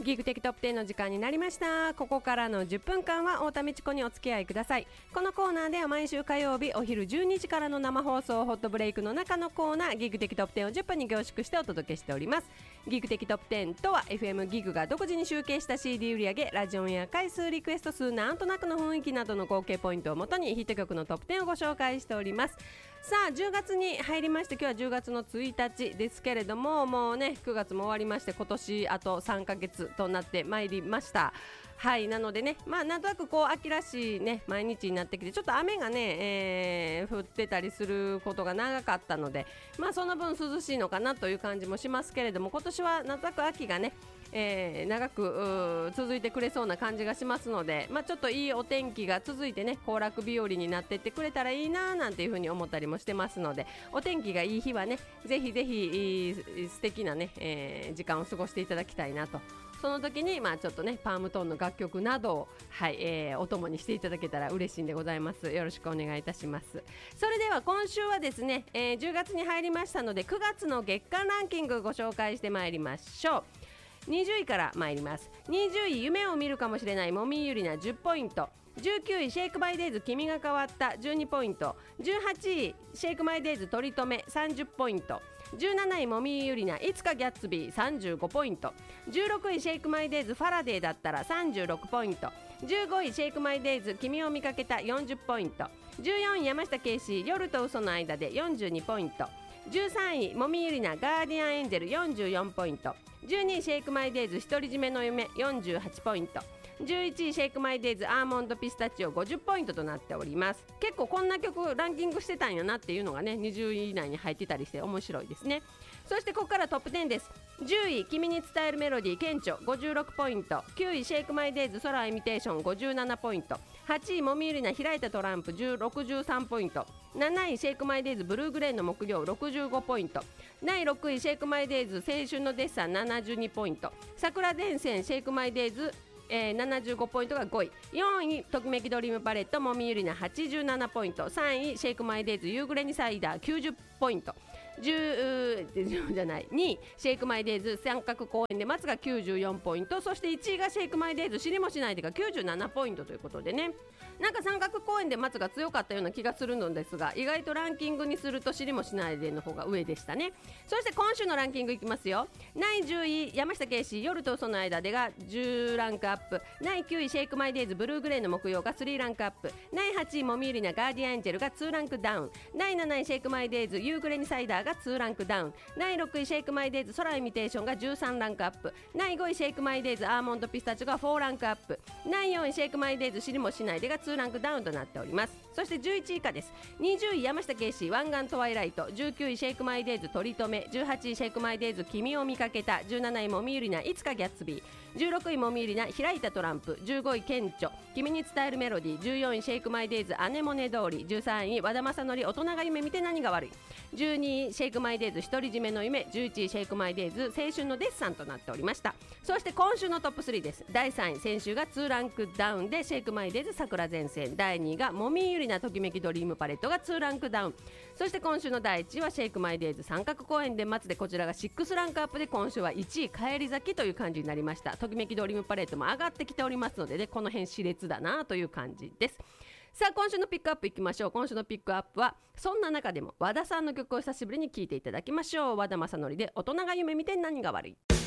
ギグ的トップ10の時間になりました。ここからの10分間は太田美智子にお付き合いください。このコーナーでは毎週火曜日お昼12時からの生放送ホットブレイクの中のコーナーギグ的トップ10を10分に凝縮してお届けしております。ギグ的トップ10とは FM ギグが独自に集計した CD 売上、ラジオンや回数、リクエスト数、なんとなくの雰囲気などの合計ポイントをもとにヒット曲のトップ10をご紹介しております。さあ10月に入りまして、今日は10月の1日ですけれども、もうね9月も終わりまして、今年あと3ヶ月となってまいりました。はい、なのでね、なんとなくこう秋らしいね毎日になってきて、ちょっと雨がね、降ってたりすることが長かったので、その分涼しいのかなという感じもしますけれども、今年はなんとなく秋がね長く続いてくれそうな感じがしますので、ちょっといいお天気が続いてね行楽日和になっていってくれたらいいななんていうふうに思ったりもしてますので、お天気がいい日はねぜひぜひ素敵なね、時間を過ごしていただきたいなと。その時にちょっとねパームトーンの楽曲などを、お供にしていただけたら嬉しいんでございます。よろしくお願いいたします。それでは今週はですね、10月に入りましたので9月の月間ランキングご紹介してまいりましょう。20位から参ります。20位夢を見るかもしれないもみゆりな10ポイント、19位シェイクマイデイズ君が変わった12ポイント、18位シェイクマイデイズ取り留め30ポイント、17位もみゆりないつかギャッツビー35ポイント、16位シェイクマイデイズファラデーだったら36ポイント、15位シェイクマイデイズ君を見かけた40ポイント、14位山下圭司夜と嘘の間で42ポイント、13位もみゆりなガーディアンエンジェル44ポイント、12位シェイクマイデイズ独り占めの夢48ポイント、11位シェイクマイデイズアーモンドピスタチオ50ポイントとなっております。結構こんな曲ランキングしてたんやなっていうのがね20位以内に入ってたりして面白いですね。そしてここからトップ10です。10位君に伝えるメロディー顕著56ポイント、9位シェイクマイデイズ空イミテーション57ポイント、8位もみゆりな開いたトランプ63ポイント、7位シェイクマイデイズブルーグレーの木曜65ポイント、第6位シェイクマイデイズ青春のデッサン72ポイント、桜前線シェイクマイデイズ75ポイントが5位、4位ときめきドリームパレットもみゆりな87ポイント、3位シェイクマイデイズ夕暮れにサイダー90ポイント、2位シェイクマイデイズ三角公園で松が94ポイント、そして1位がシェイクマイデイズ知りもしないでが97ポイントということでね、なんか三角公園で松が強かったような気がするのですが、意外とランキングにすると知りもしないでの方が上でしたね。そして今週のランキングいきますよ。第10位山下圭司夜と嘘の間でが10ランクアップ、第9位シェイクマイデイズブルーグレーの木曜が3ランクアップ、第8位もみゆりなガーディアンエンジェルが2ランクダウン、第7位シェイクマイデイズ夕暮れにサイダーが2ランクダウン、第6位シェイクマイデイズ空イミテーションが13ランクアップ、第5位シェイクマイデイズアーモンドピスタチオが4ランクアップ、第4位シェイクマイデイズ知りもしないでが2ランクダウンとなっております。そして11位以下です。20位山下圭司湾岸トワイライト、19位シェイクマイデイズ取り留め、18位シェイクマイデイズ君を見かけた、17位もみゆりないつかギャッツビー、16位もみゆりな開いたトランプ、15位顕著君に伝えるメロディー、14位シェイクマイデイズアネモネ通り、13位和田正則大人が夢見て何が悪い、12位シェイクマイデイズ独り占めの夢、11位シェイクマイデイズ青春のデッサンとなっておりました。そして今週のトップ3です。第3位先週が2ランクダウンでシェイクマイデイズ桜前線、第2位がもみゆりなときめきドリームパレットが2ランクダウン、そして今週の第1位はシェイクマイデイズ三角公園で松で、こちらが6ランクアップで今週は1位返り咲きという感じになりました。ときめきドリームパレットも上がってきておりますのでね、この辺熾烈だなという感じです。さあ今週のピックアップいきましょう。今週のピックアップはそんな中でも和田さんの曲を久しぶりに聴いていただきましょう。和田正則で大人が夢見て何が悪い。